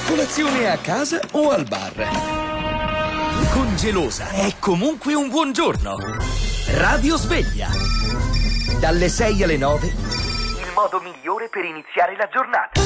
Colazione a casa o al bar. Con Gelosa è comunque un buongiorno. Radio Sveglia. Dalle 6 alle 9. Il modo migliore per iniziare la giornata.